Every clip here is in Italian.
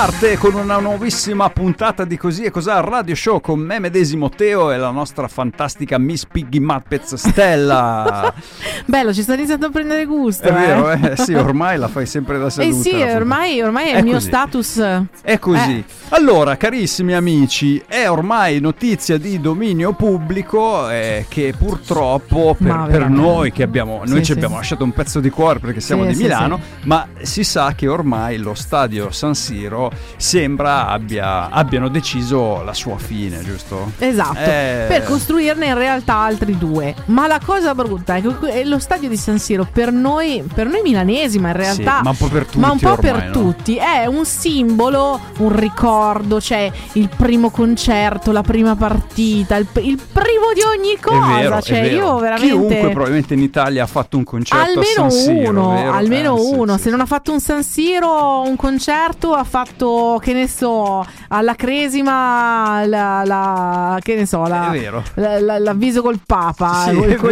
parte con una nuovissima puntata di Così e Cos'ha Radio Show con me medesimo Teo e la nostra fantastica Miss Piggy Muppets Stella. Bello, ci sta iniziando a prendere gusto. È vero, sì, ormai la fai sempre da seduta. Sì, ormai è il mio status. È così. Allora, carissimi amici, è ormai notizia di dominio pubblico che purtroppo per noi che abbiamo, ci abbiamo lasciato un pezzo di cuore perché siamo di Milano, ma si sa che ormai lo stadio San Siro sembra abbiano deciso la sua fine, giusto? Esatto, per costruirne in realtà altri due. Ma la cosa brutta è che lo stadio di San Siro per noi milanesi, ma in realtà ma un po' per tutti, tutti è un simbolo, un ricordo, cioè il primo concerto, la prima partita, il primo di ogni cosa. È vero. Io veramente, chiunque probabilmente in Italia ha fatto un concerto almeno a San Siro, almeno uno. Sì. Se non ha fatto un San Siro, un concerto, ha fatto, che ne so, alla Cresima l'avviso col Papa,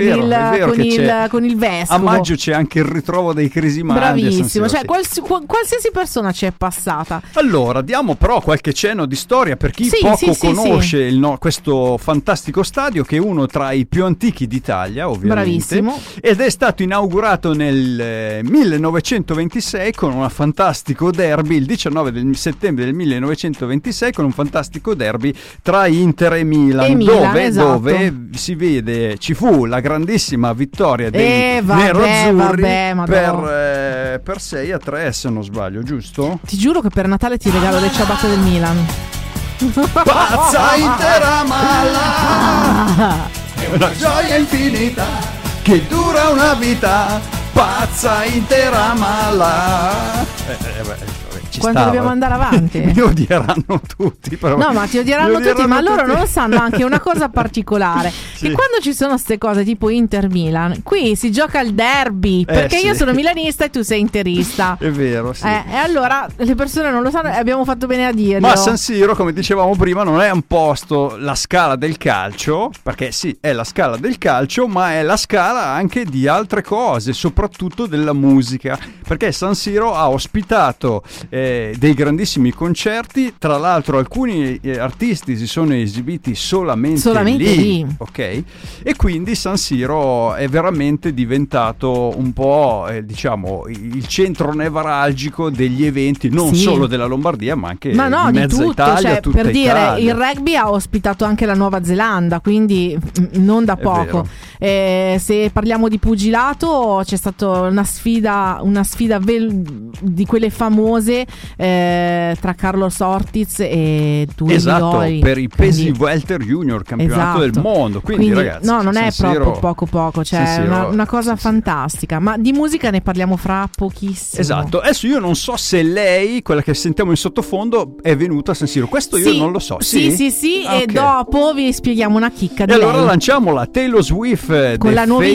con il vescovo. A maggio c'è anche il ritrovo dei Cresimandi. Bravissimo, cioè qualsiasi persona ci è passata. Allora, diamo però qualche cenno di storia per chi conosce questo fantastico stadio, che è uno tra i più antichi d'Italia, ovviamente. Bravissimo. Ed è stato inaugurato nel 1926 con un fantastico derby, il 19 settembre del 1926, con un fantastico derby tra Inter e Milan, dove si vede, ci fu la grandissima vittoria dei neroazzurri per 6-3, se non sbaglio, giusto? Ti giuro che per Natale ti regalo le ciabatte del Milan. Pazza intera mala, è una gioia infinita che dura una vita. Pazza intera mala. Quando dobbiamo andare avanti? Mi odieranno tutti, però. No, ma ti odieranno tutti, ma loro non sanno anche una cosa particolare. Sì. Che quando ci sono queste cose tipo Inter-Milan, qui si gioca il derby, perché io sono milanista e tu sei interista. È vero, sì. E allora le persone non lo sanno e abbiamo fatto bene a dirlo. Ma San Siro, come dicevamo prima, non è un posto, la scala del calcio, perché sì, è la scala del calcio, ma è la scala anche di altre cose, soprattutto della musica, perché San Siro ha ospitato dei grandissimi concerti. Tra l'altro alcuni artisti si sono esibiti solamente lì, ok? E quindi San Siro è veramente diventato un po' il centro nevralgico degli eventi, non solo della Lombardia, ma anche di mezza tutto, Italia, cioè, tutta per Italia. dire, il rugby ha ospitato anche la Nuova Zelanda, quindi non da poco. Se parliamo di pugilato, c'è stata una sfida di quelle famose tra Carlos Ortiz e Due Vidori, per i pesi welter junior, campionato del mondo, quindi ragazzi, non è Siro, proprio poco, cioè una cosa fantastica. Ma di musica ne parliamo fra pochissimo. Esatto. Adesso io non so se lei, quella che sentiamo in sottofondo, è venuta a San Siro, questo io non lo so. Sì, okay. E dopo vi spieghiamo una chicca di lei. lei. Allora lanciamola, Taylor Swift con la nuovissima